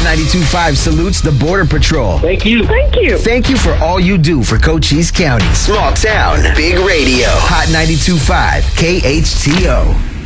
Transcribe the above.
92.5 salutes the Border Patrol. Thank you. Thank you. Thank you for all you do for Cochise County. Small town, big radio. Hot 92.5 KHTO.